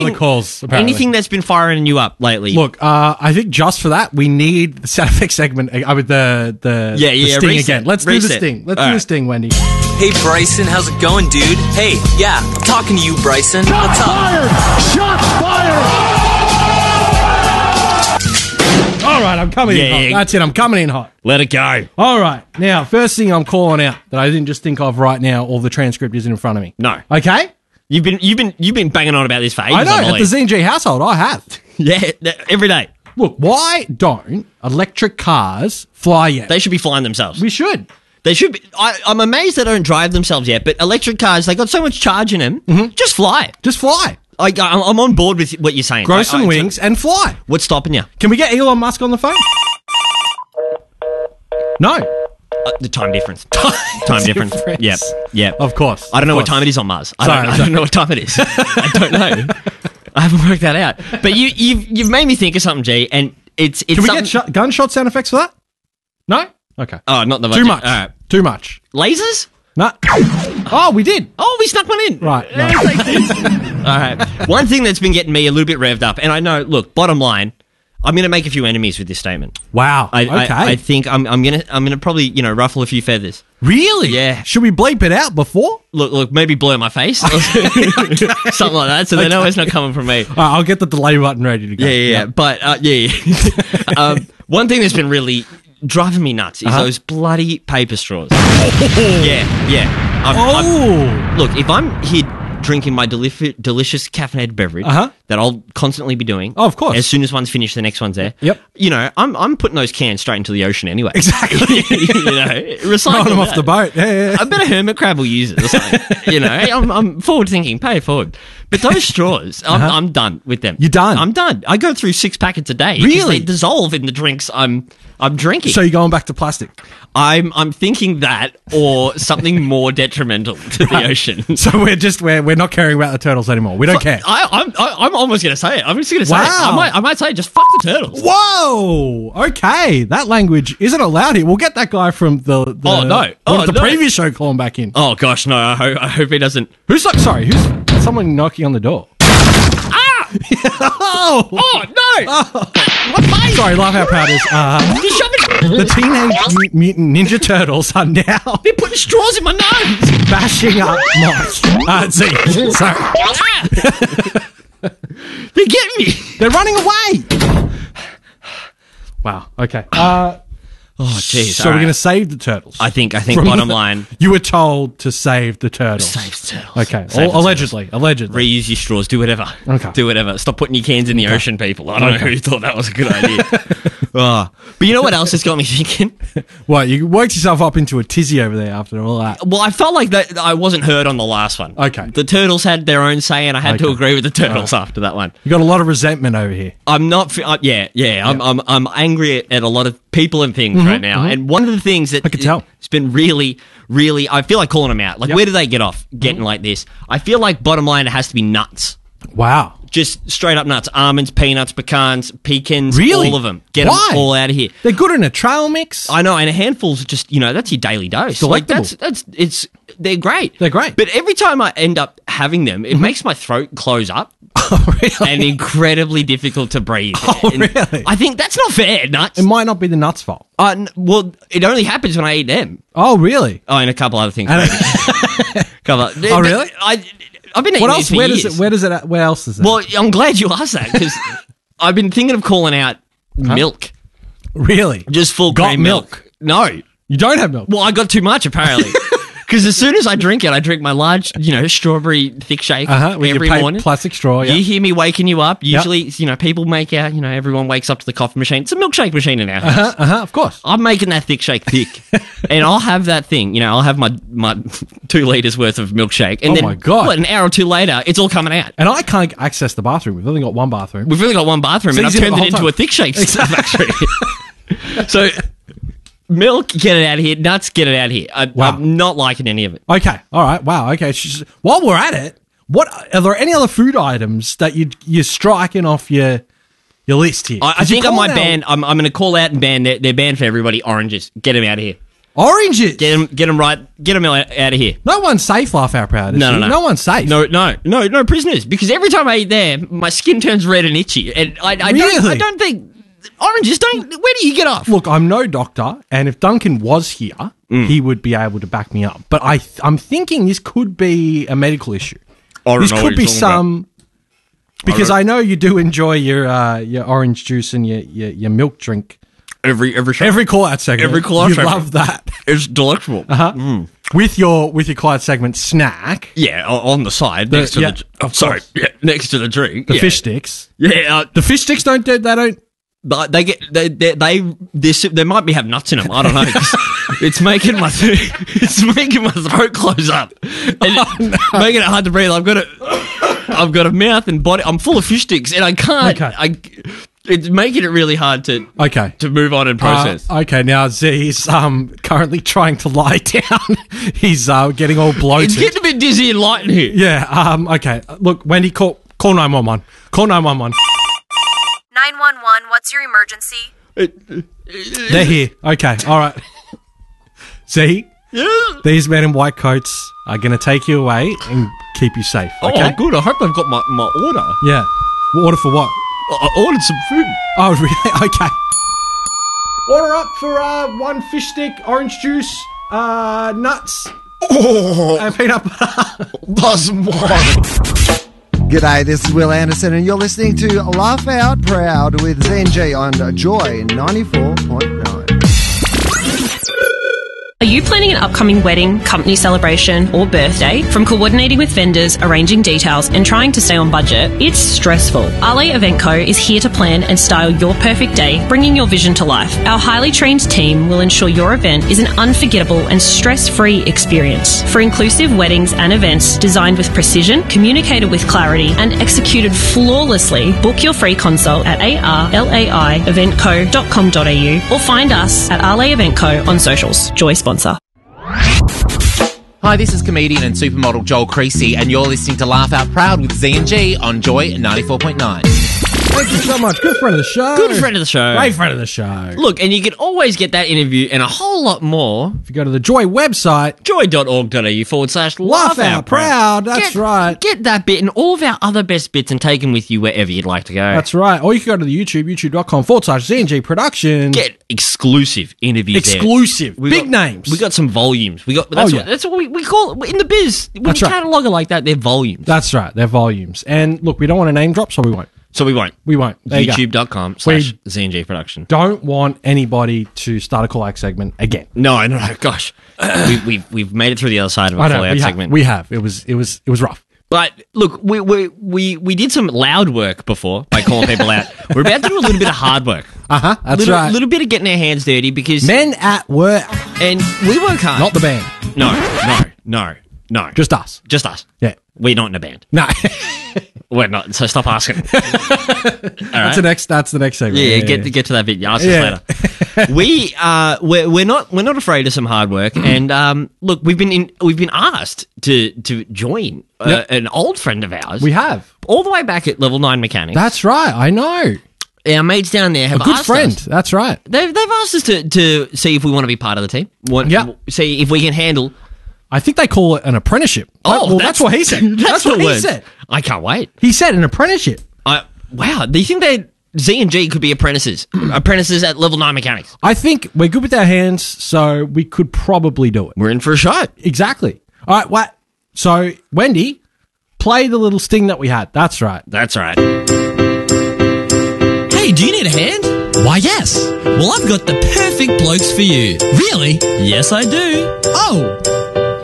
the calls, apparently. Anything that's been firing you up lately? Look, I think just for that, we need the sound effect segment with the sting reset. again. Let's do the sting. Let's do the sting, Wendy. Hey, Bryson, how's it going, dude? Hey, yeah, I'm talking to you, Bryson. What's up? Shots fired! All right, I'm coming in hot. Yeah. That's it. I'm coming in hot. Let it go. All right. Now, first thing I'm calling out that I didn't just think of right now, all the transcript is in front of me. No. Okay? You've been banging on about this for ages. I know. At the believe. Z&G household, I have. Yeah, every day. Look, why don't electric cars fly yet? They should be flying themselves. We should. They should be. I'm amazed they don't drive themselves yet, but electric cars, they got so much charge in them. Mm-hmm. Just fly. Just fly. I'm on board with what you're saying. Grow some wings and fly. What's stopping you? Can we get Elon Musk on the phone? No. The time difference. Time difference. Yep. Of course. I don't know what time it is on Mars. I don't know what time it is. I don't know. I haven't worked that out. But you've made me think of something, G, and it's Can we get gunshot sound effects for that? No? Okay. Oh, not the Too much. All right. Too much. Lasers? No. Oh, we did. Oh, we snuck one in. Right. No. All right. One thing that's been getting me a little bit revved up, and I know, look, bottom line, I'm going to make a few enemies with this statement. Wow. Okay. I think I'm gonna probably ruffle a few feathers. Really? Yeah. Should we bleep it out before? Look, maybe blur my face, something like that, so they know it's not coming from me. I'll get the delay button ready to go. Yeah. But one thing that's been really driving me nuts is those bloody paper straws. Yeah. Look, if I'm here drinking my delicious caffeinated beverage that I'll constantly be doing. Oh, of course. As soon as one's finished, the next one's there. Yep. I'm putting those cans straight into the ocean anyway. Exactly. Recycle Throwing them off the boat. Yeah. I bet a hermit crab will use it or something. I'm forward thinking, pay it forward. But those straws, I'm done with them. You're done? I'm done. I go through 6 packets a day. 'Cause Really? They dissolve in the drinks I'm drinking. So you're going back to plastic? I'm thinking that or something more detrimental to the ocean. So we're not caring about the turtles anymore. We don't care. I'm almost going to say it. I'm just going to say it. Wow. I might say just fuck the turtles. Whoa! Okay, that language isn't allowed here. We'll get that guy from the previous show calling back in. Oh gosh, no! I hope he doesn't. Who's someone knocking on the door? Oh no! What mate? Sorry, laugh out powders. You're shoving. The Teenage Mutant Ninja Turtles are now They're putting straws in my nose. bashing up mice. Z. Sorry. They're getting me. They're running away. Wow. Okay. Oh, jeez. So we're going to save the turtles. I think bottom line. You were told to save the turtles. Save the turtles. Okay. Save the Allegedly. Reuse your straws. Do whatever. Okay. Do whatever. Stop putting your cans in the ocean, people. I don't know who thought that was a good idea. But you know what else has got me thinking? What? You worked yourself up into a tizzy over there after all that. Well, I felt like that I wasn't heard on the last one. Okay. The turtles had their own say, and I had to agree with the turtles after that one. You got a lot of resentment over here. I'm not. I'm angry at a lot of people and things right now. And one of the things that I can tell. It's been really, really. I feel like calling them out. Like, where do they get off getting like this? I feel like bottom line, it has to be nuts. Wow. Just straight up nuts. Almonds, peanuts, pecans, pecans, Really? all of them. Get Why? them all out of here. They're good in a trail mix. I know, and a handful's just, that's your daily dose. Like, Delectable. they're great. They're great. But every time I end up having them, it makes my throat close up. Oh, really? And incredibly difficult to breathe. Oh, And really? I think that's not fair, nuts. It might not be the nuts' fault. Well, it only happens when I eat them. Oh, really? Oh, and a couple other things. And Oh, really? I've been eating What these else? for Where years. does it? Where else is it? Well, I'm glad you asked that because I've been thinking of calling out milk. Really? Just full Got cream milk. No. You don't have milk. Well, I got too much apparently. Because as soon as I drink it, I drink my large, strawberry thick shake With every your morning. plastic straw. Yeah. You hear me waking you up. Usually, people make out, everyone wakes up to the coffee machine. It's a milkshake machine in our house. Of course. I'm making that thick shake thick. And I'll have that thing, I'll have my 2 litres worth of milkshake. And then, my God. an hour or two later, it's all coming out. And I can't access the bathroom. We've only got one bathroom. We've really got one bathroom, and I've easy the turned it whole into time. a thick shake factory. So, milk, get it out of here. Nuts, get it out of here. I'm not liking any of it. Okay. All right. Wow. Okay. While we're at it, what are there any other food items that you're striking off your list here? I think I might ban. I'm going to call out and ban. They're banned for everybody. Oranges, get them out of here. Oranges. Get them right. Get them out of here. No one's safe, Laugh Out Proud. No. No one's safe. No prisoners. Because every time I eat there, my skin turns red and itchy. And I don't think oranges don't. Where do you get off? Look, I'm no doctor, and if Duncan was here, he would be able to back me up. But I'm thinking this could be a medical issue. This could be some. Because I know you do enjoy your orange juice and your milk drink. Every call-out segment. Every call-out you segment. love that. It's delectable. With your call-out segment snack. Yeah, on the side next to next to the drink. The fish sticks. Yeah, the fish sticks don't. There might have nuts in them. I don't know. It's making my throat close up and making it hard to breathe. I've got a mouth and body. I'm full of fish sticks and I can't. Okay. It's making it really hard to move on and process. Okay, now Z's currently trying to lie down. He's getting all bloated. It's getting a bit dizzy and light in here. Yeah. Okay. Look, Wendy, call 911. Call 911. 911. What's your emergency? They're here. Okay. All right. Z. Yeah. These men in white coats are going to take you away and keep you safe. Okay. Oh, good. I hope they've got my order. Yeah. Order for what? I ordered some food. Oh, really? Okay. Order up for one fish stick, orange juice, nuts, and peanut butter. G'day, this is Will Anderson, and you're listening to Laugh Out Proud with ZNG on Joy 94.9. Are you planning an upcoming wedding, company celebration, or birthday? From coordinating with vendors, arranging details, and trying to stay on budget, it's stressful. Ale Event Co. is here to plan and style your perfect day, bringing your vision to life. Our highly trained team will ensure your event is an unforgettable and stress-free experience. For inclusive weddings and events designed with precision, communicated with clarity, and executed flawlessly, book your free consult at arlaieventco.com.au or find us at Ale Event Co. on socials. Joy sponsor. Hi, this is comedian and supermodel Joel Creasy, and you're listening to Laugh Out Proud with Z&G on Joy 94.9. Thank you so much. Good friend of the show. Good friend of the show. Great friend of the show. Look, and you can always get that interview and a whole lot more if you go to the Joy website, joy.org.au/Laugh Out Proud. That's right. Get that bit and all of our other best bits and take them with you wherever you'd like to go. That's right. Or you can go to the YouTube, youtube.com/ZNG Productions. Get exclusive interviews. Exclusive. Big names. We got some volumes. That's what we call it in the biz. When you catalog it like that, they're volumes. That's right. They're volumes. And look, we don't want to name drop, so we won't. We won't. YouTube.com/ZNG Production. Don't want anybody to start a call-out segment again. No, gosh. we've made it through the other side of a call-out segment. We have. It was rough. But look, we did some loud work before by calling people out. We're about to do a little bit of hard work. That's right. A little bit of getting our hands dirty because men at work, and we work hard. Not the band. No. Just us. Yeah. We're not in a band. No. We're not, so stop asking. All right? That's the next segment. Yeah, get to that bit. Ask us later. We're not afraid of some hard work, and look, we've been asked to join an old friend of ours. We have all the way back at Level 9 Mechanics. That's right. I know. Our mates down there have a good asked friend. Us, that's right. They've asked us to see if we want to be part of the team. See if we can handle. I think they call it an apprenticeship. That's what he said. That's what he said. I can't wait. He said an apprenticeship. Wow. Do you think that Z&G could be apprentices at Level 9 Mechanics? I think we're good with our hands, so we could probably do it. We're in for a shot. Exactly. All right. What? So, Wendy, play the little sting that we had. That's right. Hey, do you need a hand? Why, yes. Well, I've got the perfect blokes for you. Really? Yes, I do. Oh.